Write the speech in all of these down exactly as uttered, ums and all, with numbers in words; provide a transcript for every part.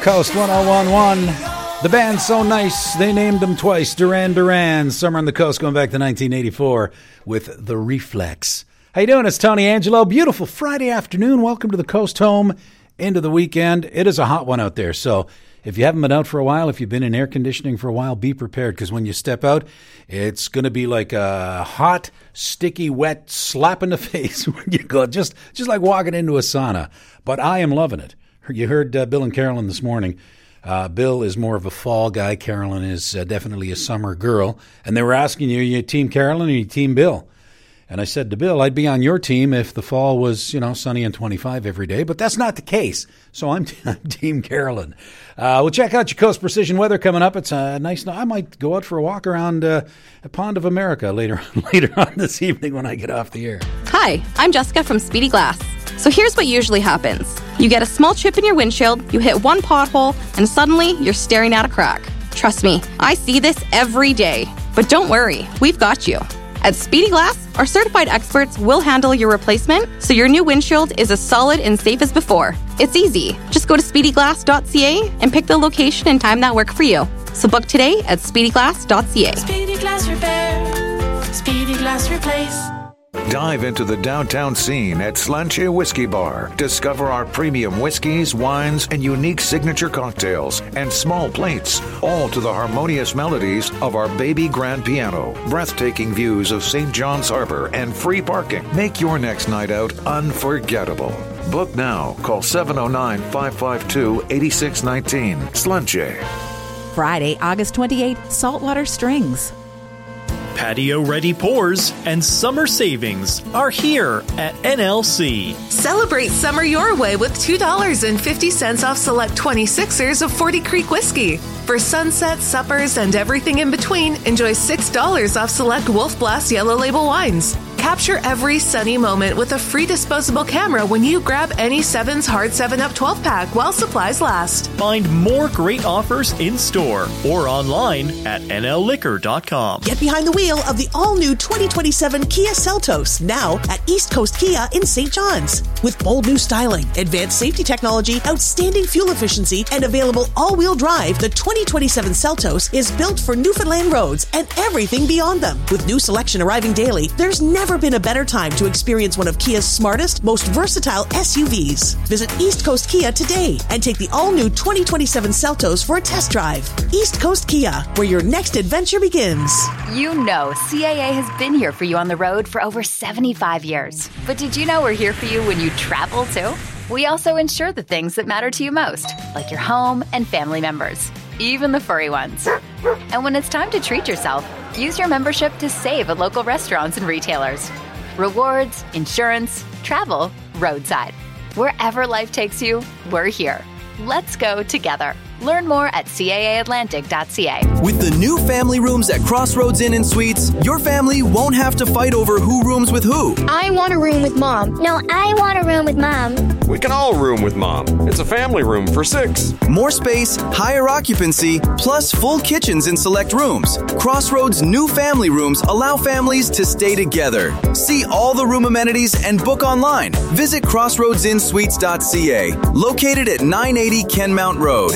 Coast one oh one point one. The band's so nice, they named them twice. Duran Duran. Summer on the Coast going back to nineteen eighty-four with The Reflex. How you doing? It's Tony Angelo. Beautiful Friday afternoon. Welcome to the Coast Home into the weekend. It is a hot one out there, so if you haven't been out for a while, if you've been in air conditioning for a while, be prepared, because when you step out, it's going to be like a hot, sticky, wet slap in the face when you go, just just like walking into a sauna. But I am loving it. You heard uh, Bill and Carolyn this morning. Uh, Bill is more of a fall guy. Carolyn is uh, definitely a summer girl. And they were asking you, are you team Carolyn or are you team Bill? And I said to Bill, I'd be on your team if the fall was, you know, sunny and twenty-five every day. But that's not the case. So I'm, t- I'm team Carolyn. Uh, we'll check out your Coast Precision weather coming up. It's a nice night. I might go out for a walk around uh, the Pond of America later, later on this evening when I get off the air. Hi, I'm Jessica from Speedy Glass. So here's what usually happens. You get a small chip in your windshield, you hit one pothole, and suddenly you're staring at a crack. Trust me, I see this every day. But don't worry, we've got you. At Speedy Glass, our certified experts will handle your replacement so your new windshield is as solid and safe as before. It's easy. Just go to speedy glass dot c a and pick the location and time that work for you. So book today at speedy glass dot c a. Speedy Glass Repair. Speedy Glass Replace. Dive into the downtown scene at Slanche Whiskey Bar. Discover our premium whiskeys, wines, and unique signature cocktails and small plates, all to the harmonious melodies of our baby grand piano. Breathtaking views of Saint John's Harbor and free parking make your next night out unforgettable. Book now. Call seven oh nine, five five two, eight six one nine. Slanche. Friday, August twenty-eighth, Saltwater Strings. Patio-ready pours and summer savings are here at N L C. Celebrate summer your way with two dollars and fifty cents off select twenty-sixers of Forty Creek Whiskey. For sunset, suppers, and everything in between, enjoy six dollars off select Wolf Blast Yellow Label wines. Capture every sunny moment with a free disposable camera when you grab any Sevens Hard seven up twelve pack while supplies last. Find more great offers in store or online at N L liquor dot com. Get behind the wheel of the all-new twenty twenty-seven Kia Seltos, now at East Coast Kia in Saint John's. With bold new styling, advanced safety technology, outstanding fuel efficiency, and available all-wheel drive, the twenty twenty-seven Seltos is built for Newfoundland roads and everything beyond them. With new selection arriving daily, there's never been a better time to experience one of Kia's smartest, most versatile S U Vs. Visit East Coast Kia today and take the all-new twenty twenty-seven Seltos for a test drive. East Coast Kia, where your next adventure begins. You know C A A has been here for you on the road for over seventy-five years. But did you know we're here for you when you travel too? We also insure the things that matter to you most, like your home and family members, even the furry ones. And when it's time to treat yourself, use your membership to save at local restaurants and retailers. Rewards, insurance, travel, roadside. Wherever life takes you, we're here. Let's go together. Learn more at C A A atlantic dot c a. With the new family rooms at Crossroads Inn and Suites, your family won't have to fight over who rooms with who. I want a room with Mom. No, I want a room with Mom. We can all room with Mom. It's a family room for six. More space, higher occupancy, plus full kitchens in select rooms. Crossroads' new family rooms allow families to stay together. See all the room amenities and book online. Visit crossroads inn suites dot c a, located at nine eighty Kenmount Road.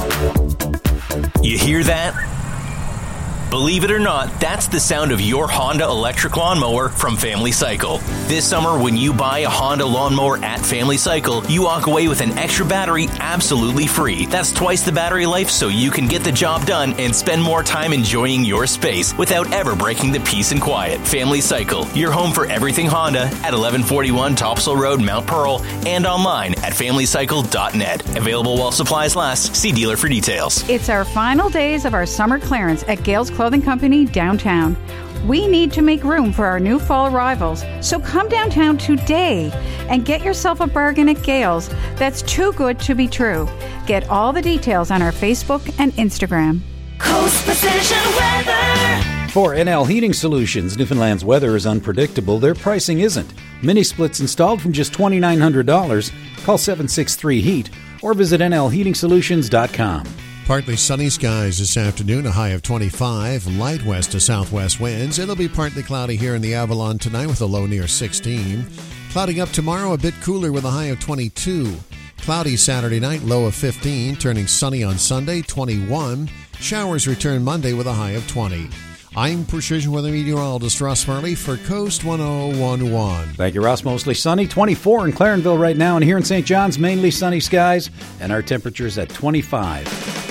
You hear that? Believe it or not, that's the sound of your Honda electric lawnmower from Family Cycle. This summer, when you buy a Honda lawnmower at Family Cycle, you walk away with an extra battery absolutely free. That's twice the battery life, so you can get the job done and spend more time enjoying your space without ever breaking the peace and quiet. Family Cycle, your home for everything Honda at eleven forty-one Topsail Road, Mount Pearl, and online at family cycle dot net. Available while supplies last. See dealer for details. It's our final days of our summer clearance at Gales Clothing Company downtown. We need to make room for our new fall arrivals, so come downtown today and get yourself a bargain at Gales that's too good to be true. Get all the details on our Facebook and Instagram. Coast Precision Weather. For N L Heating Solutions, Newfoundland's weather is unpredictable. Their pricing isn't. Mini splits installed from just two thousand nine hundred dollars. Call seven six three heat or visit N L heating solutions dot com. Partly sunny skies this afternoon, a high of twenty-five, light west to southwest winds. It'll be partly cloudy here in the Avalon tonight with a low near sixteen. Clouding up tomorrow, a bit cooler with a high of twenty-two. Cloudy Saturday night, low of fifteen, turning sunny on Sunday, twenty-one. Showers return Monday with a high of twenty. I'm Precision Weather Meteorologist Ross Farley for Coast one oh one point one. Thank you, Ross. Mostly sunny. twenty-four in Clarenville right now, and here in Saint John's, mainly sunny skies, and our temperature's at twenty-five.